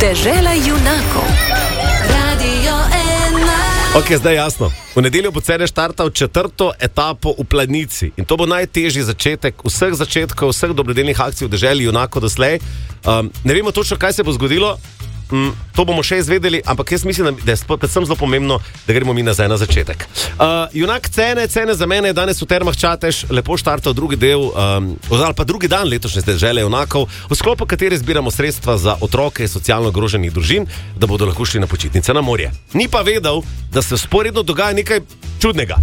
Dežela junakov. Radio 1. Ok, zdaj jasno. V nedeljo bo Cene štartal 4. etapo v Planici. In to bo najtežji začetek vseh začetkov, vseh dobrodelnih akcij v Deželi junakov doslej. Ne vemo točno, kaj se bo zgodilo. To bomo še izvedeli, ampak jaz mislim, da je predvsem zelo pomembno, da gremo mi nazaj na začetek. Junak Cene za mene je danes v Termah Čatež lepo štartal drugi del, ali pa drugi dan letošnje Dežele junakov, v sklopu katere zbiramo sredstva za otroke socialno ogroženih družin, da bodo lahko šli na počitnice na morje. Ni pa vedel, da se vzporedno dogaja nekaj čudnega.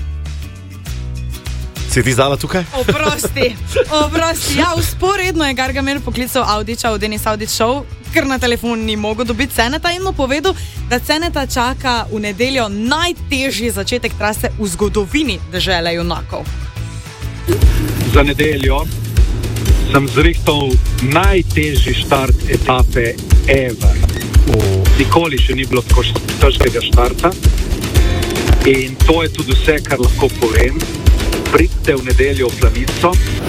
Si ti Zala tukaj? Oprosti. Ja, vzporedno je Gargamel poklical Audiča v Denis Audič Show, ker na telefon ni mogel dobiti Ceneta in mu povedal, da Ceneta čaka v nedeljo najtežji začetek trase v zgodovini Dežele junakov. Za nedeljo sem zrihtal najtežji štart etape ever. Nikoli še ni bilo tako težkega štarta in to je tudi vse, kar lahko povem. Pridite v nedeljo v Planico.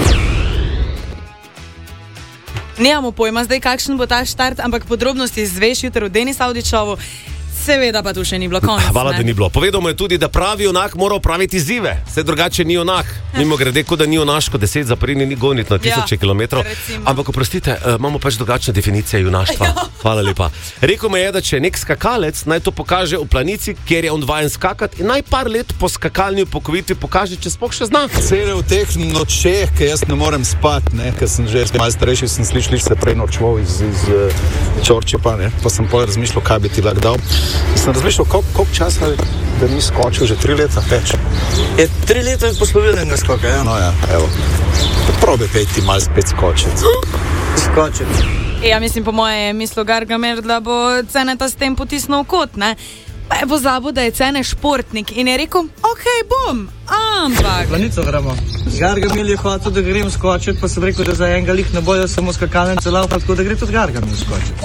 Nemamo pojma zdaj, kakšen bo ta štart, ampak podrobnosti izveš jutri v Denis Audič Showu. Seveda pa tu še ni bilo konec. Hvala, da ni bilo. Povedal mu je tudi, da pravi junak mora opraviti izzive. Vse drugače ni junak. Mimo grede, kot da ni junaško 10 zaprini, ni goniti na 1000 kilometrov. Ampak oprostite, imamo pač drugačne definicije junaštva. Hvala lepa. Rekel mi je, da če nek skakalec naj to pokaže v Planici, kjer je on vajen skakati, in naj par let po skakalni upokojitvi pokaže, če sploh še zna. Cele v teh nočeh, ker jaz ne morem spati, ker sem že malo starejši, sem slišal se prej norčval iz Čorčepa, pa sem pa razmišljal, kaj bi ti lahko dal. Sem razmišljal, koliko časa da ni skočil, že 3 leta več. Je 3 leta je poslovilnega skoka, ja? No ja, evo. Probi pejti malo spet skočiti. Ja, mislim, po moje je mislil Gargamel, da bo Ceneta s tem potisnil kot, ne? Pa je pozabil, da je Cene športnik in je rekel, okej, bom, ampak... Planico gremo. Gargamel je hotel, da grem skočiti, pa sem rekel, da za enega lih ne bojo samo skakalnice laufa, tako da gre tudi Gargamel skočiti.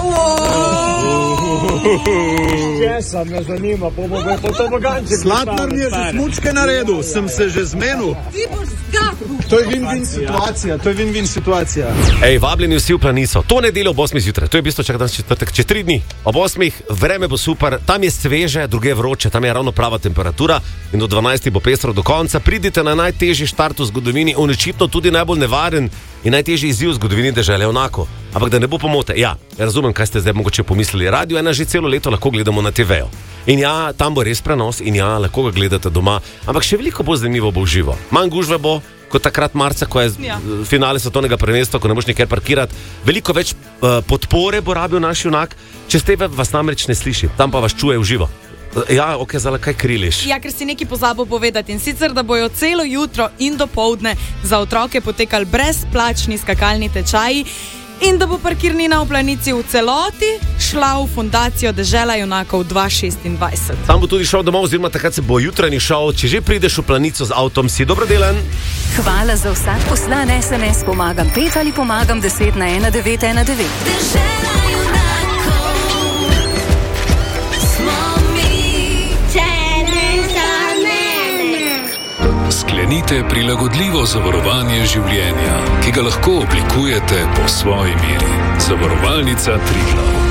Česa me zanima, bomo po toboganček. Slatnar mi je že smučke naredil, sem se že zmenil. Ti boš zgatil. To je win-win situacija, Ej, vabljeni vsi v Planico. To nedeljo ob 8 zjutraj. To je v bistvu čak danes četrtek, čez 3 dni. Ob 8, vreme bo super, tam je sveže, druge vroče, tam je ravno prava temperatura in do 12 bo pestro do konca. Pridite na najtežji štart v zgodovini, očitno tudi najbolj nevaren in najtežji izziv v zgodovini Dežele junakov. Ampak da ne bo pomote, ja, razumem, kaj ste zdaj mogoče pomislili. Radio 1 že celo leto lahko gledamo na TV-ju. In ja, tam bo res prenos in ja, lahko ga gledate doma, ampak še veliko bolj zanimivo bo v živo. Manj gužve bo, kot takrat marca, ko je finale svetovnega prvenstva, ko ne boš nikjer parkirati. Veliko več podpore bo rabil naš junak, čez TV vas namreč ne sliši, tam pa vas čuje v živo. Ja, ok, Zala, kaj kriliš? Ja, ker si nekaj pozabil povedati in sicer, da bojo celo jutro in dopoldne za otroke potekali brezplačni skakalni tečaji in da bo parkirnina v Planici v celoti šla v fundacijo Dežela junakov 2026. Tam bo tudi šel domov, oziroma takrat se bo jutranji šel, če že prideš v Planico z avtom, si dobrodelen. Hvala za vsak poslan SMS. Pomagam 5 ali pomagam 10 na 1919. Dežela junakov. Smo mi. Cene za mene. Sklenite prilagodljivo zavarovanje življenja, ki ga lahko oblikujete po svoji meri. Zavarovalnica Triglav.